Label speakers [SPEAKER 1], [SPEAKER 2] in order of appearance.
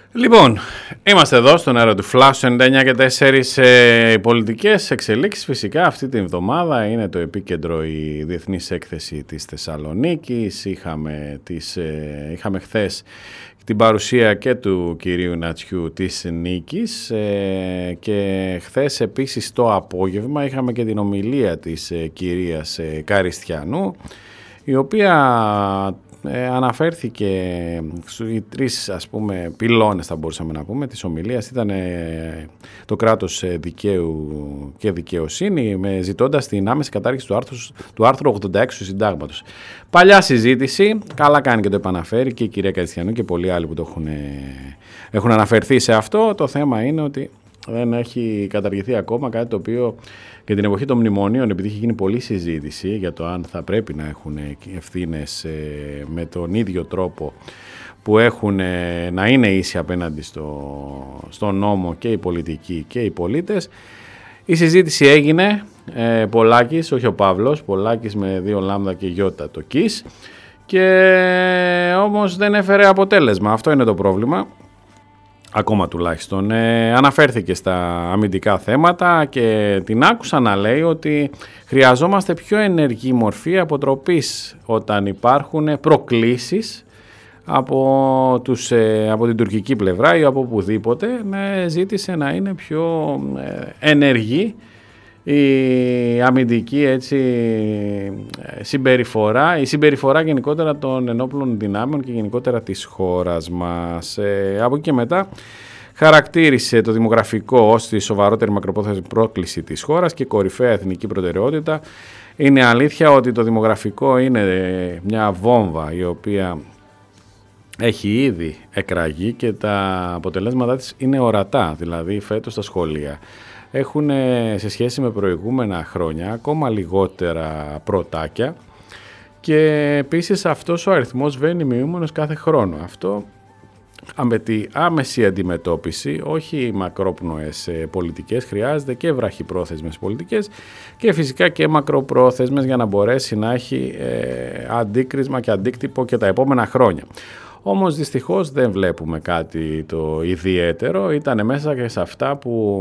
[SPEAKER 1] Λοιπόν, είμαστε εδώ στον αέρα του Flash 99 και 4. Οι πολιτικές εξελίξεις φυσικά αυτή την εβδομάδα είναι το επίκεντρο η Διεθνής Έκθεση της Θεσσαλονίκης. Είχαμε χθες την παρουσία και του κυρίου Νατσιού της Νίκης και χθες επίσης το απόγευμα είχαμε και την ομιλία της κυρίας Καριστιανού, η οποία αναφέρθηκε οι τρεις πυλώνες, θα μπορούσαμε να πούμε, της ομιλίας. Ήταν το κράτος δικαίου και δικαιοσύνη, ζητώντας την άμεση κατάργηση του άρθρου 86 του Συντάγματος. Παλιά συζήτηση, καλά κάνει και το επαναφέρει και η κυρία Καριστιανού και πολλοί άλλοι που το έχουν αναφερθεί σε αυτό. Το θέμα είναι ότι δεν έχει καταργηθεί ακόμα, κάτι το οποίο και την εποχή των μνημονίων, επειδή έχει γίνει πολλή συζήτηση για το αν θα πρέπει να έχουν ευθύνες με τον ίδιο τρόπο που έχουν, να είναι ίσοι απέναντι στον νόμο και οι πολιτικοί και οι πολίτες. Η συζήτηση έγινε, Πολάκης, όχι ο Παύλος, Πολάκης με 2 λάμδα και γιώτα το ΚΙΣ, και όμως δεν έφερε αποτέλεσμα. Αυτό είναι το πρόβλημα. Ακόμα τουλάχιστον. Αναφέρθηκε στα αμυντικά θέματα και την άκουσα να λέει ότι χρειαζόμαστε πιο ενεργή μορφή αποτροπής όταν υπάρχουν προκλήσεις από την τουρκική πλευρά ή από οπουδήποτε. Ζήτησε να είναι πιο ενεργή η αμυντική συμπεριφορά, η συμπεριφορά γενικότερα των ενόπλων δυνάμεων και γενικότερα της χώρας μας. Από εκεί και μετά χαρακτήρισε το δημογραφικό ως τη σοβαρότερη μακροπρόθεσμη πρόκληση της χώρας και κορυφαία εθνική προτεραιότητα. Είναι αλήθεια ότι το δημογραφικό είναι μια βόμβα η οποία έχει ήδη εκραγεί και τα αποτελέσματά της είναι ορατά. Δηλαδή φέτος στα σχολεία έχουν σε σχέση με προηγούμενα χρόνια ακόμα λιγότερα πρωτάκια και επίσης αυτός ο αριθμός βαίνει μειούμενος κάθε χρόνο. Αυτό απαιτεί άμεση αντιμετώπιση, όχι μακρόπνοες πολιτικές, χρειάζεται και βραχυπρόθεσμες πολιτικές και φυσικά και μακροπρόθεσμες για να μπορέσει να έχει αντίκρισμα και αντίκτυπο και τα επόμενα χρόνια. Όμως δυστυχώς δεν βλέπουμε κάτι το ιδιαίτερο, ήταν μέσα και σε αυτά που